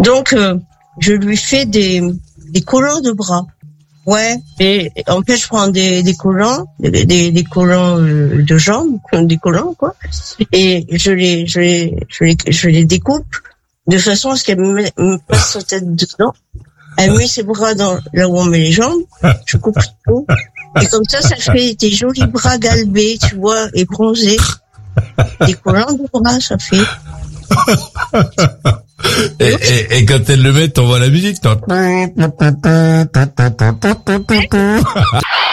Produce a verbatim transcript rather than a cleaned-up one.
Donc, euh, je lui fais des, des collants de bras. Ouais, et en fait, je prends des, des collants, des, des, des collants euh, de jambes, des collants, quoi, et je les, je les, je les, je les découpe de façon à ce qu'elle me, me passe sa tête dedans. Elle met ses bras dans, là où on met les jambes, je coupe tout, et comme ça, ça fait des jolis bras galbés, tu vois, et bronzés. Des collants de bras, ça fait. Et, et, et quand elle le met, t'envoies la musique, toi.